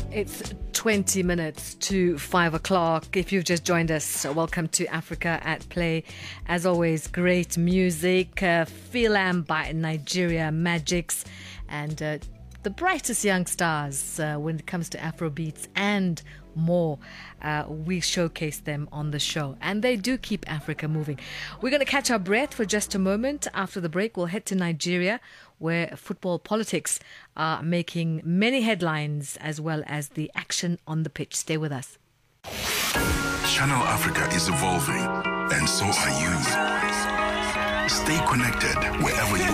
It's 20 minutes to 5 o'clock. If you've just joined us, welcome to Africa at Play. As always, great music. Philam by Nigeria Magics. And the brightest young stars when it comes to Afrobeats and more. We showcase them on the show. And they do keep Africa moving. We're going to catch our breath for just a moment. After the break, we'll head to Nigeria, where football politics are making many headlines as well as the action on the pitch. Stay with us. Channel Africa is evolving, and so are you. Stay connected wherever you